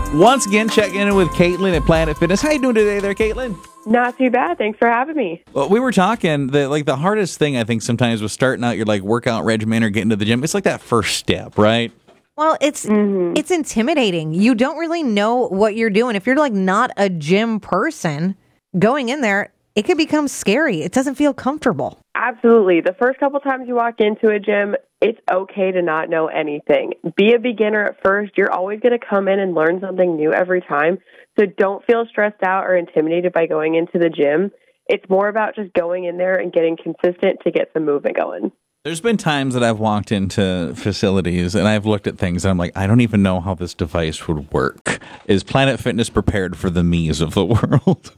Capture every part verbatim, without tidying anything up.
Once again, checking in with Caitlin at Planet Fitness. How you doing today there, Caitlin? Not too bad. Thanks for having me. Well, we were talking that like the hardest thing I think sometimes was starting out your like workout regimen or getting to the gym. It's like that first step, right? Well, it's Mm-hmm. it's intimidating. You don't really know what you're doing. If you're like not a gym person, going in there, it can become scary. It doesn't feel comfortable. Absolutely. The first couple times you walk into a gym, it's okay to not know anything. Be a beginner at first. You're always going to come in and learn something new every time. So don't feel stressed out or intimidated by going into the gym. It's more about just going in there and getting consistent to get some movement going. There's been times that I've walked into facilities and I've looked at things and I'm like, I don't even know how this device would work. Is Planet Fitness prepared for the me's of the world?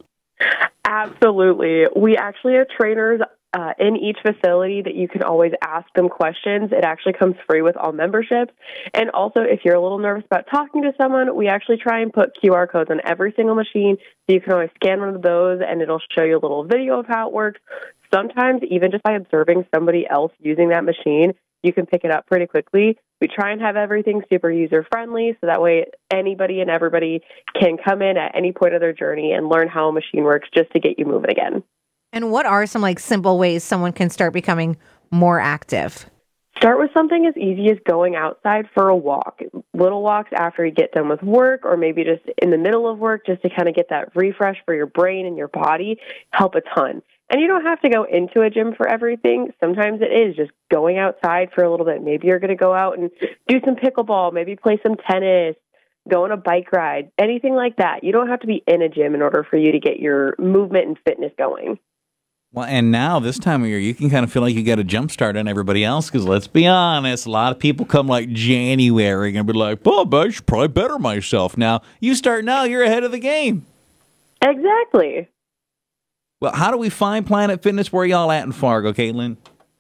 Absolutely. We actually have trainers uh, in each facility that you can always ask them questions. It actually comes free with all memberships. And also, if you're a little nervous about talking to someone, we actually try and put Q R codes on every single machine. So you can always scan one of those and it'll show you a little video of how it works. Sometimes, even just by observing somebody else using that machine, you can pick it up pretty quickly. We try and have everything super user-friendly, so that way anybody and everybody can come in at any point of their journey and learn how a machine works just to get you moving again. And what are some like simple ways someone can start becoming more active? Start with something as easy as going outside for a walk. Little walks after you get done with work or maybe just in the middle of work just to kind of get that refresh for your brain and your body help a ton. And you don't have to go into a gym for everything. Sometimes it is just going outside for a little bit. Maybe you're going to go out and do some pickleball, maybe play some tennis, go on a bike ride, anything like that. You don't have to be in a gym in order for you to get your movement and fitness going. Well, and now this time of year, you can kind of feel like you got a jump start on everybody else because let's be honest, a lot of people come like January and be like, oh, I should probably better myself. Now, you start now, you're ahead of the game. Exactly. Well, how do we find Planet Fitness? Where are y'all at in Fargo, Caitlin?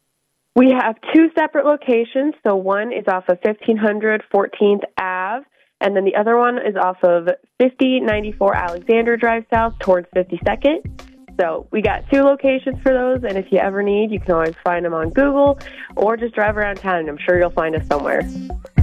We have two separate locations. So one is off of fifteen hundred fourteenth Avenue, and then the other one is off of fifty ninety-four Alexander Drive South towards fifty-second. So we got two locations for those, and if you ever need, you can always find them on Google or just drive around town, and I'm sure you'll find us somewhere.